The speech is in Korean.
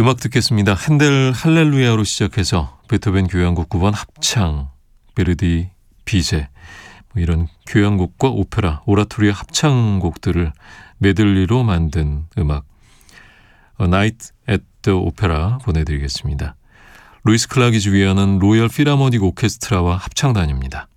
음악 듣겠습니다. 핸델 할렐루야로 시작해서 베토벤 교향곡 9번 합창, 베르디 비제, 이런 교향곡과 오페라, 오라토리의 합창곡들을 메들리로 만든 음악 Night at the Opera 보내드리겠습니다. 루이스 클락이 주휘하는 로열 필하모닉 오케스트라와 합창단입니다.